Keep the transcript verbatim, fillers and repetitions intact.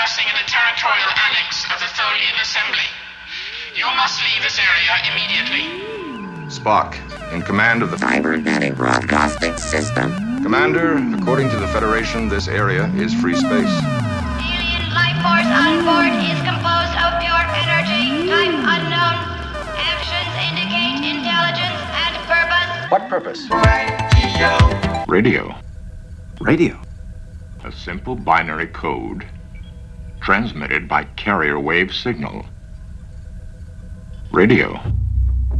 passing in the territorial annex of the Tholian Assembly. You must leave this area immediately. Spock, in command of the Cybernetic Broadcasting System. Commander, according to the Federation, this area is free space. Alien life force on board is composed of pure energy, type unknown. Actions indicate intelligence and purpose. What purpose? Radio. Radio. Radio. A simple binary code transmitted by carrier wave signal. Radio.